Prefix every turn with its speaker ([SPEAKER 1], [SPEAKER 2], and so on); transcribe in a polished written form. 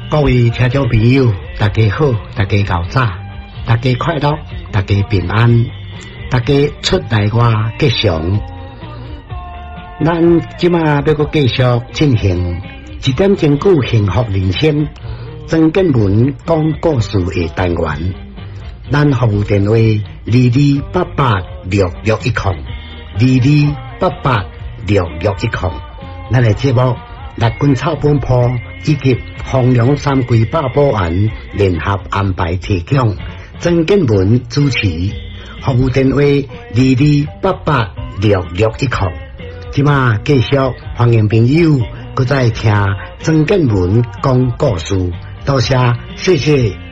[SPEAKER 1] 各位听众朋友，大家好，大家搞早，大家快乐，大家平安，大家出来外吉祥。咱即马要搁继续进行一点钟久幸福人生曾建文讲故事的单元。咱服务电话2288661022886610。咱的节目立棍草本铺以及丰隆三桂八宝园联合安排提供，曾建文主持。服务电话22886610。即马继续欢迎朋友，搁再听曾建文讲故事。多谢，谢谢。